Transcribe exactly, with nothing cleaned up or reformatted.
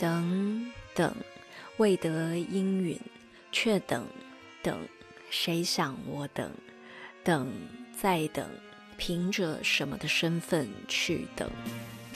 等等，未得应允，却等等，谁想我等？等再等，凭着什么的身份去等？